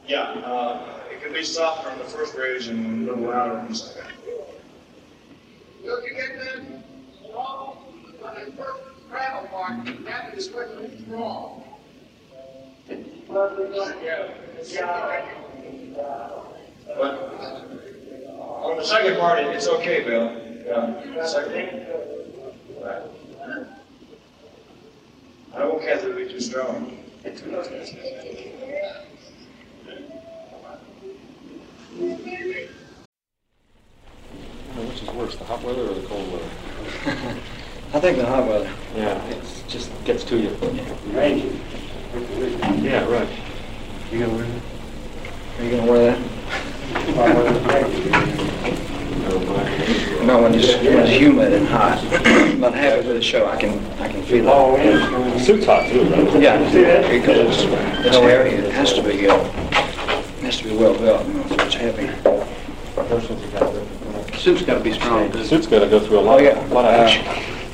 Yeah, it can be softer on the first bridge and a little louder on the second. Look, you get that wrong on the first travel mark, that is what is wrong. But on the second part, it's okay, Bill. Yeah, second. Right. I don't want Kathy to be too strong. Which is worse, the hot weather or the cold weather? I think the hot weather. Yeah, it just gets to you. Rain. Yeah, right. You gonna wear that? Are you gonna wear that? No, when it's humid and hot. But halfway through the show, I can feel it. The suit's hot too, right? Yeah, because it's heavy. It has to be well built. So it's heavy. The suit's got to be strong. The suit's got to go through a lot of action.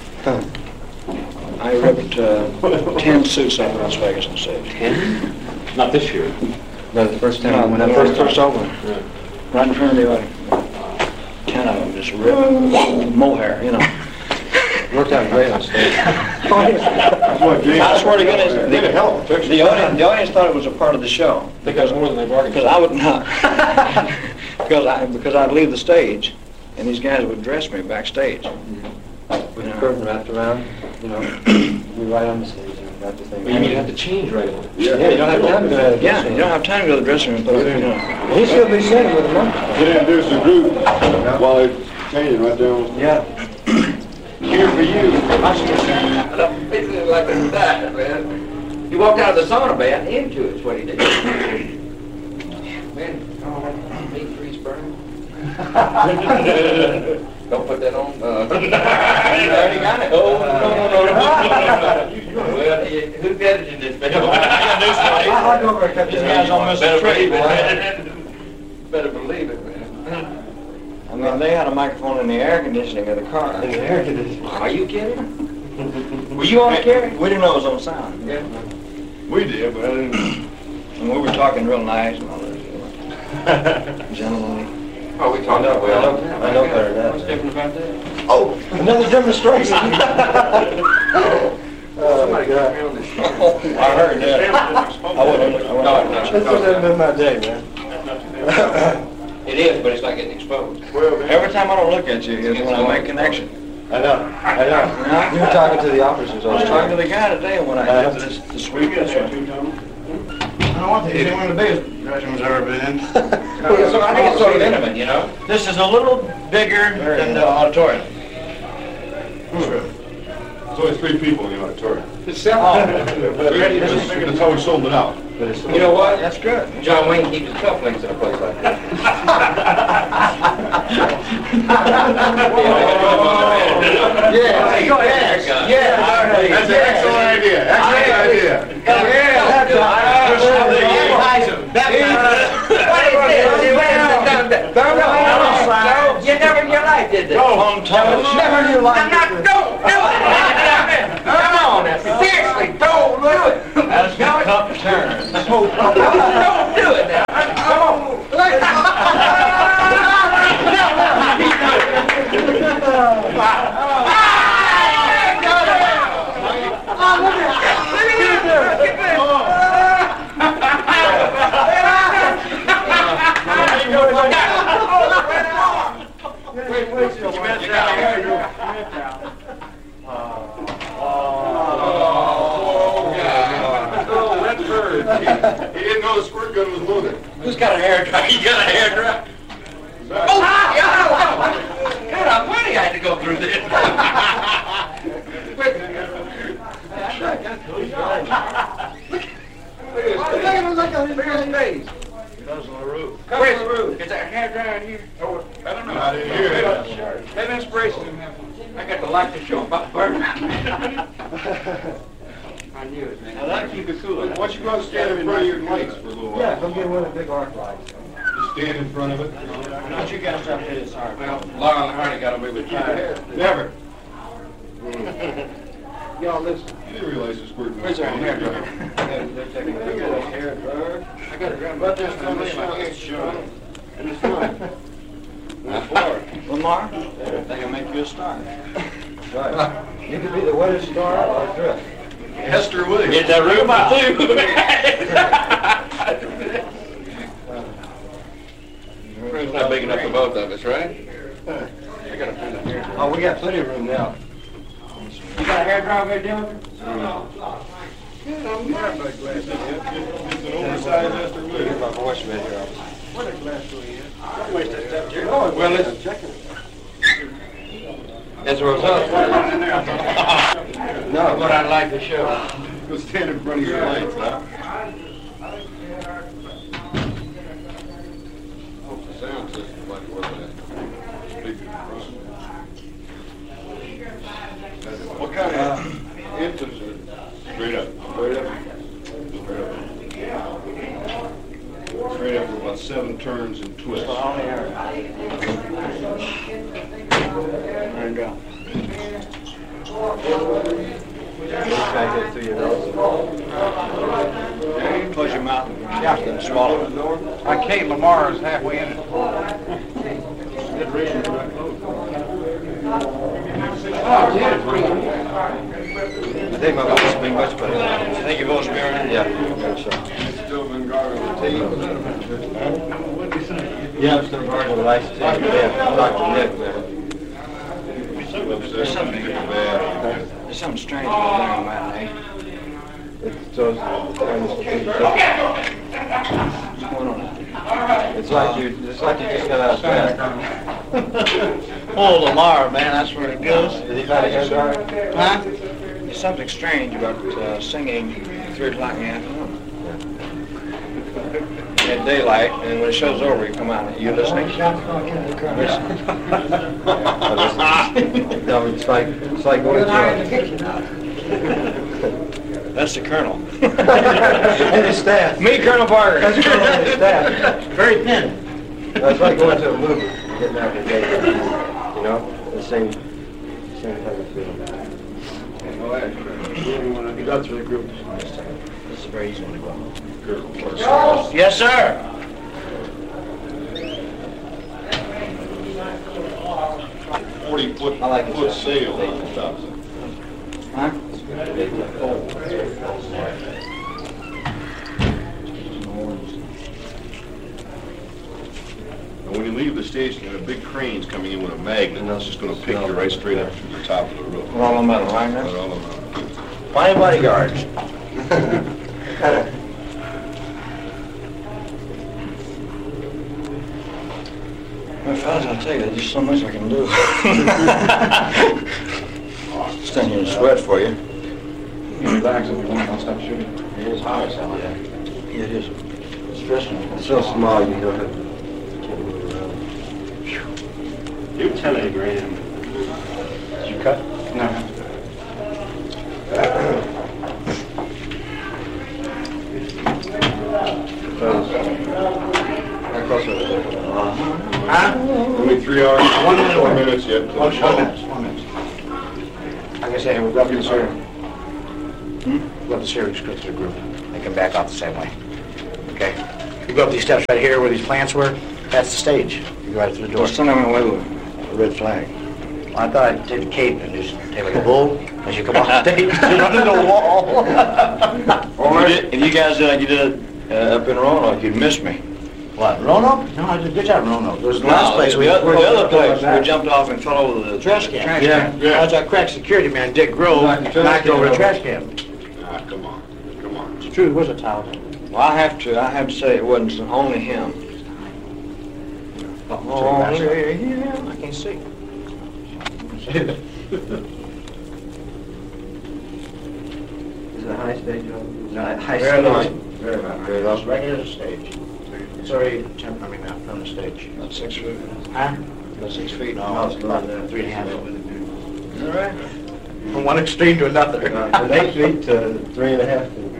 I ripped 10 suits out of Las Vegas on stage. 10? Not this year. No, the first time. No, when I first opened. Yeah. Right in front of the audience. 10 of them just ripped mohair, you know. Worked out great on stage. I swear to goodness, the audience thought it was a part of the show. I think that's more than they bargained for. Because I would not. because I'd leave the stage, and these guys would dress me backstage. With the curtain wrapped around, you know, you're right on the stage and got the thing. But you mean you have to change right away? Yeah, you don't have time to go to the Yeah, you don't have time to go to the dressing room, but you know. He should be sitting with a monkey. Get introduce the group while they're changing right there. Yeah. Here for you. I'm feeling like a dad, man. He walked out of the sauna bath into it, is what he did. Man, meat freeze burn. Don't put that on. You already got it. Oh, no. Well, who's editing this video? I'll go over and cut These guys don't miss a trick, boy. Better believe it, man. I mean, they had a microphone in the air conditioning of the car. In the air conditioning. Are you kidding? Were you on the carry? We didn't know it was on sound. Yeah. We did, but I didn't. And we were talking real nice and all that. Gentlemanly. Oh, we talked about well. I know better than that. What's different about that? Oh, another demonstration. Somebody got me on this show. I heard that. I wouldn't. This hasn't been my day, man. It is, but it's not getting exposed. Every time I don't look at you is when I make connection. I know. You were talking to the officers. I was talking to the guy today when I got this week. This one. I don't want to. It's one of the biggest dressing rooms I've ever been in. So I think it's sort of intimate, you know? This is a little bigger than the auditorium. There's only 3 people in the auditorium. It's That's how we sold it out. You know what? That's good. John Wayne keeps his cufflinks in a place like that. Yeah, go ahead. Yeah. That's an excellent idea. Excellent idea. You never in your life did this. Never in your life. Don't do it. Come on, seriously, don't do it. As the cup turns. Don't do it now. Come on. He didn't know the squirt gun was loaded. Who's got a hair dryer? You got a hair dryer? Oh, yeah. God, I'm funny I had to go through this. Look at his face. Comes on the roof. Where's the roof? Is there a hair dryer in here? Oh, I don't know. I didn't hear it. Have inspiration. I got the light to show about burning. I knew it, man. Now that'll keep it cool. Why don't you go and stand in front of your lights for a little while? Yeah, go get one of the big arc lights. Just stand in front of it. Don't you guys have to hit it hard. Well, Lyle and Hardy got away with it. Never. Y'all listen. You didn't realize the squirt gun Where's was our hair dryer? They're taking a hair dryer. I gotta grab But there's still the sun, sure. And the sun. Not far. Lamar, they can make you a star. Right. You could be the wettest star or drift. Hester Williams. Get that room out too. Room's not big enough for both of us, right? I gotta find a hair dryer. Oh, we got plenty of room now. You got a hair dryer there, Dylan? It's an oversized Hester Get Williams. my voice right here. Well, it's As a result, no, What I'd like to show. go stand in front of your lights, huh? Hope the sound system's like it was that. Speaker in front. What kind of engines are straight up? Straight up. Straight up. Straight up with about 7 turns and twists. And, try to get through your nose. close your mouth and swallow. Like Kate Lamar is halfway in it. I think my voice will be much better. You think your voice will be all right? Yeah, I'm sure. Still been guarding the team. Yeah, I'm still guarding the lights too. Yeah, Dr. Nick there. There's something bad. There's something strange about there on matinee. It's those What's going on? it's like you just got out of bed. Oh, Lamar, man, that's where it goes. Did he find a hair dryer? Huh? There's something strange about singing 3 o'clock in the afternoon. At daylight, and when it show's over, you come out and you listening? No, it's like going to That's the colonel. and his staff. Me, Colonel Barker. That's Colonel and his staff. Very thin. That's like going to a movie, getting out of the day. You know, the same type of feeling. You got through the group. This is a very easy one to go. Yes, sir. 40-foot I like it, foot sir. sail on the top. Huh? And when you leave the station, there are big cranes coming in with a magnet, and that's just going to pick you right straight up to the top of the roof. We're all on metal, right? Right all around. Fine bodyguards. Well, fellas, I'll tell you, there's just so much I can do. Stand here and sweat for you. Relax if you want. I'll stop shooting. It is hot as hell, yeah. Yeah, it is. It's stressing. It's so small you don't have can't move around. You're 10 grand. Did you cut? No. How close are they? Huh? Only 3 hours, 1 minute 4 away. minutes yet. 1 minute. 1 minute. Like I say, we've got this here. We've got this here, we just go through the group. They can back off the same way. Okay? You go up these steps right here where these plants were, that's the stage. You go right through the door. Just send them away with a red flag. Well, I thought I'd take the cape and just take like a bull as you come off stage and run into the wall. Or if you guys did like you did up in Roanoke, you'd miss me. What, Roanoke? No, I did a good job in Roanoke. It was the last place the other place, we jumped off and fell over the trash can. Trash can. I was that crack security man, Dick Grove, knocked over the trash can. Ah, come on. Come on. It's true, it was a towel. Well, I have to say it wasn't only him. Only him. I can't see. Is it a high stage? No, high Very low. stage. Very low. Very low. Right near the stage. It's already, from the stage. About 6 feet. Huh? About 6 feet. No, it's about 3.5. All right. From one extreme to another. From 8 feet to 3.5 feet.